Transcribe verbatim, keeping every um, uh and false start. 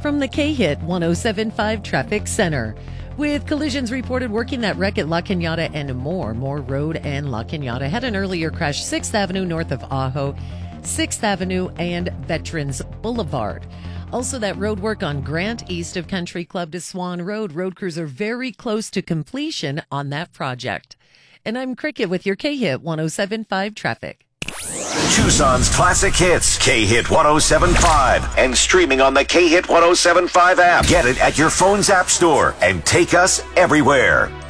from the K-Hit one oh seven point five Traffic Center. With collisions reported working that wreck at La Cañada and more. Moore Road and La Cañada had an earlier crash, sixth Avenue north of Ajo, sixth Avenue and Veterans Boulevard. Also, that road work on Grant east of Country Club to Swan Road. Road crews are very close to completion on that project. And I'm Cricket with your K-Hit one oh seven point five Traffic. Tucson's classic hits, K-Hit one oh seven point five, and streaming on the K-Hit one oh seven point five app. Get it at your phone's app store and take us everywhere.